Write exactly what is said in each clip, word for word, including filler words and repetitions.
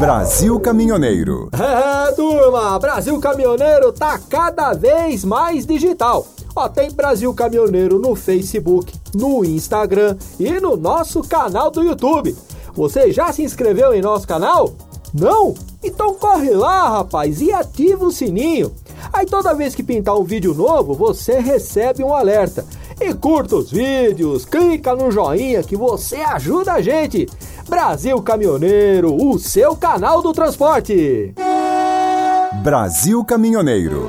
Brasil Caminhoneiro. É, turma, Brasil Caminhoneiro tá cada vez mais digital. Ó, tem Brasil Caminhoneiro no Facebook, no Instagram e no nosso canal do YouTube. Você já se inscreveu em nosso canal? Não? Então corre lá, rapaz, e ativa o sininho. Aí toda vez que pintar um vídeo novo, você recebe um alerta. E curta os vídeos, clica no joinha que você ajuda a gente. Brasil Caminhoneiro, o seu canal do transporte. Brasil Caminhoneiro.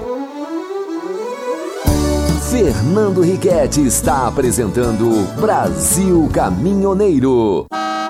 Fernando Riquetti está apresentando Brasil Caminhoneiro.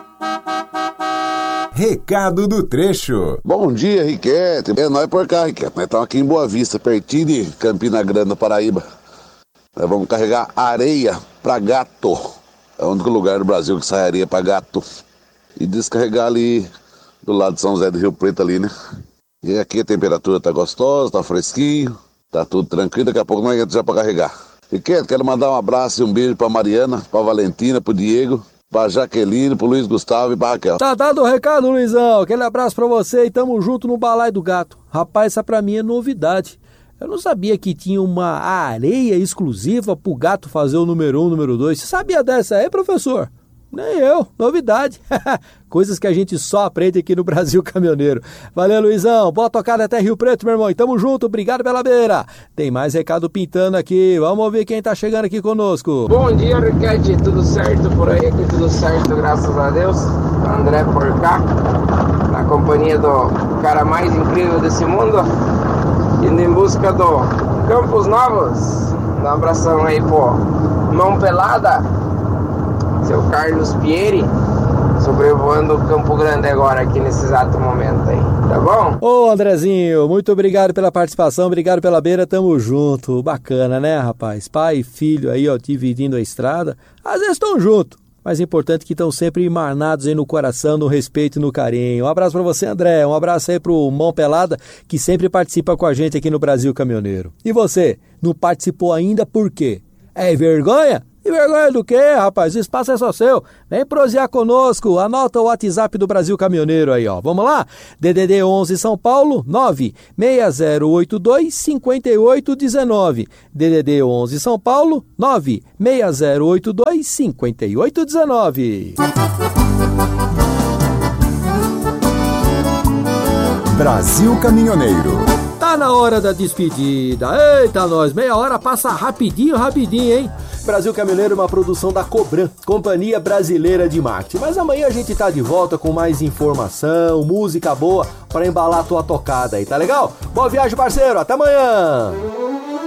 Recado do trecho. Bom dia, Riquetti. É nóis por cá, Riquetti. Nós estamos aqui em Boa Vista, pertinho de Campina Grande, Paraíba. Nós vamos carregar areia para gato. É o único lugar do Brasil que sai areia para gato. E descarregar ali do lado de São José do Rio Preto ali, né? E aqui a temperatura tá gostosa, tá fresquinho, tá tudo tranquilo. Daqui a pouco nós entramos já para carregar. Riquetti, quero mandar um abraço e um beijo para Mariana, para Valentina, para Diego, pra Jaqueline, pro Luiz Gustavo e pra Raquel. Tá dado o recado, Luizão. Aquele abraço pra você e tamo junto no Balaio do Gato. Rapaz, essa pra mim é novidade. Eu não sabia que tinha uma areia exclusiva pro gato fazer o número um, número dois. Você sabia dessa aí, professor? Nem eu, novidade. Coisas que a gente só aprende aqui no Brasil Caminhoneiro. Valeu, Luizão. Boa tocada até Rio Preto, meu irmão. E tamo junto, obrigado pela beira. Tem mais recado pintando aqui. Vamos ouvir quem tá chegando aqui conosco. Bom dia, Riquetti. Tudo certo por aí? Aqui tudo certo, graças a Deus. André por cá, na companhia do cara mais incrível desse mundo, indo em busca do Campos Novos. Dá um abração aí, pô. Mão Pelada, seu Carlos Pieri, sobrevoando o Campo Grande agora, aqui nesse exato momento aí, tá bom? Ô Andrezinho, muito obrigado pela participação, obrigado pela beira, tamo junto. Bacana, né, rapaz? Pai e filho aí, ó, dividindo a estrada, às vezes estão juntos, mas é importante que estão sempre marnados aí no coração, no respeito e no carinho. Um abraço pra você, André, um abraço aí pro Mão Pelada, que sempre participa com a gente aqui no Brasil Caminhoneiro. E você, não participou ainda por quê? É vergonha? E vergonha do quê, rapaz? O espaço é só seu. Vem prosear conosco. Anota o WhatsApp do Brasil Caminhoneiro aí, ó. Vamos lá? D D D onze São Paulo, nove seis zero oito dois, cinco oito um nove. D D D onze São Paulo, nove seis zero oito dois, cinco oito um nove. Brasil Caminhoneiro. Tá na hora da despedida. Eita, nós, meia hora passa rapidinho, rapidinho, hein? Brasil Caminhoneiro é uma produção da Cobran, Companhia Brasileira de Marketing. Mas amanhã a gente tá de volta com mais informação, música boa pra embalar a tua tocada aí, tá legal? Boa viagem, parceiro, até amanhã!